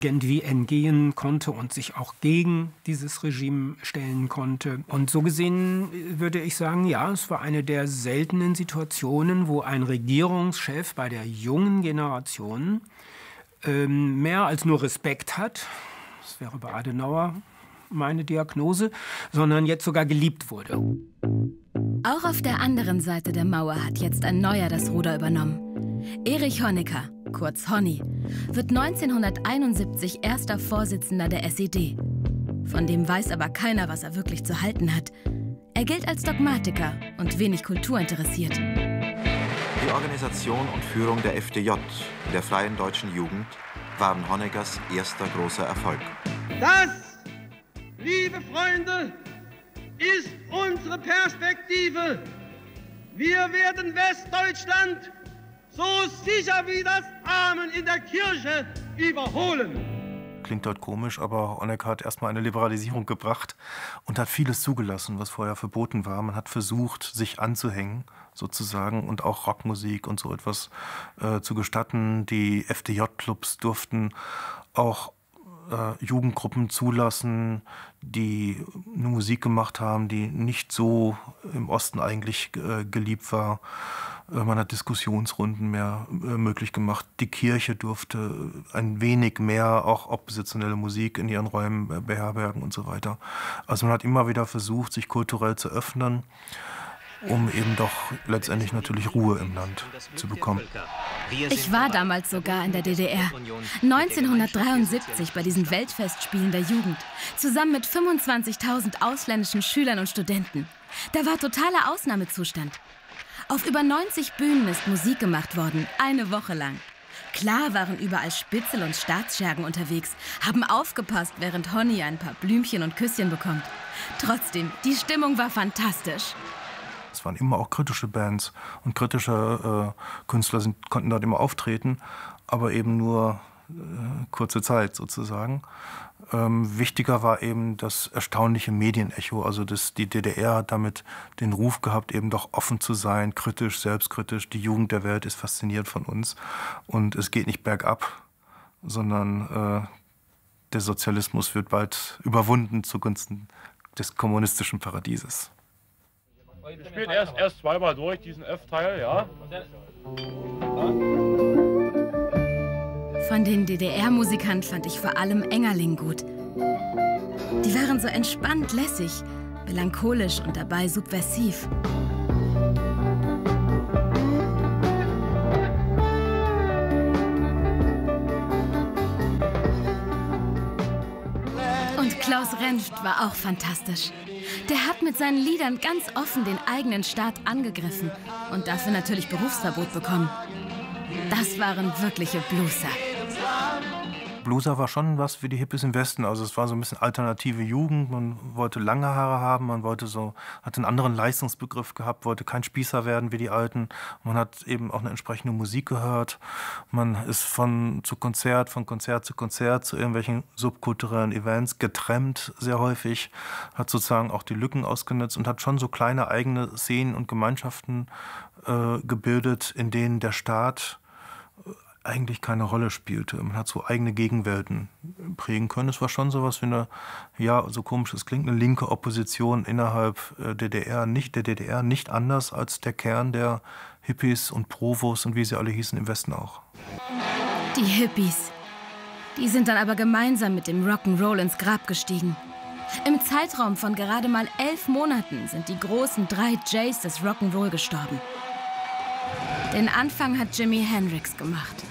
irgendwie entgehen konnte und sich auch gegen dieses Regime stellen konnte. Und so gesehen würde ich sagen, ja, es war eine der seltenen Situationen, wo ein Regierungschef bei der jungen Generation mehr als nur Respekt hat, das wäre bei Adenauer meine Diagnose, sondern jetzt sogar geliebt wurde. Auch auf der anderen Seite der Mauer hat jetzt ein Neuer das Ruder übernommen. Erich Honecker, kurz Honny, wird 1971 erster Vorsitzender der SED. Von dem weiß aber keiner, was er wirklich zu halten hat. Er gilt als Dogmatiker und wenig kulturinteressiert. Die Organisation und Führung der FDJ, der Freien Deutschen Jugend, waren Honeckers erster großer Erfolg. Das, liebe Freunde, ist unsere Perspektive. Wir werden Westdeutschland so sicher wie das Amen in der Kirche überholen. Klingt dort komisch, aber Honecker hat erstmal eine Liberalisierung gebracht und hat vieles zugelassen, was vorher verboten war. Man hat versucht, sich anzuhängen, sozusagen, und auch Rockmusik und so etwas zu gestatten. Die FDJ-Clubs durften auch Jugendgruppen zulassen, die eine Musik gemacht haben, die nicht so im Osten eigentlich geliebt war. Man hat Diskussionsrunden mehr möglich gemacht. Die Kirche durfte ein wenig mehr auch oppositionelle Musik in ihren Räumen beherbergen und so weiter. Also man hat immer wieder versucht, sich kulturell zu öffnen, um eben doch letztendlich natürlich Ruhe im Land zu bekommen. Ich war damals sogar in der DDR. 1973 bei diesen Weltfestspielen der Jugend. Zusammen mit 25.000 ausländischen Schülern und Studenten. Da war totaler Ausnahmezustand. Auf über 90 Bühnen ist Musik gemacht worden, eine Woche lang. Klar waren überall Spitzel und Staatsschergen unterwegs, haben aufgepasst, während Honny ein paar Blümchen und Küsschen bekommt. Trotzdem, die Stimmung war fantastisch. Es waren immer auch kritische Bands und kritische Künstler konnten dort immer auftreten, aber eben nur kurze Zeit sozusagen. Wichtiger war eben das erstaunliche Medienecho, also die DDR hat damit den Ruf gehabt, eben doch offen zu sein, kritisch, selbstkritisch. Die Jugend der Welt ist fasziniert von uns und es geht nicht bergab, sondern der Sozialismus wird bald überwunden zugunsten des kommunistischen Paradieses. Wir spielen erst zweimal durch, diesen F-Teil, ja. Von den DDR-Musikern fand ich vor allem Engerling gut. Die waren so entspannt lässig, melancholisch und dabei subversiv. Und Klaus Renft war auch fantastisch. Der hat mit seinen Liedern ganz offen den eigenen Staat angegriffen und dafür natürlich Berufsverbot bekommen. Das waren wirkliche Blueser. Blueser war schon was für die Hippies im Westen. Also es war so ein bisschen alternative Jugend. Man wollte lange Haare haben, man hatte einen anderen Leistungsbegriff gehabt, wollte kein Spießer werden wie die Alten. Man hat eben auch eine entsprechende Musik gehört. Man ist von Konzert zu Konzert zu irgendwelchen subkulturellen Events getrennt sehr häufig, hat sozusagen auch die Lücken ausgenutzt und hat schon so kleine eigene Szenen und Gemeinschaften gebildet, in denen der Staat eigentlich keine Rolle spielte. Man hat so eigene Gegenwelten prägen können. Es war schon sowas wie eine, ja, so komisch es klingt, eine linke Opposition innerhalb der DDR, nicht anders als der Kern der Hippies und Provos und wie sie alle hießen im Westen auch. Die Hippies. Die sind dann aber gemeinsam mit dem Rock'n'Roll ins Grab gestiegen. Im Zeitraum von gerade mal 11 Monaten sind die großen 3 Js des Rock'n'Roll gestorben. Den Anfang hat Jimi Hendrix gemacht.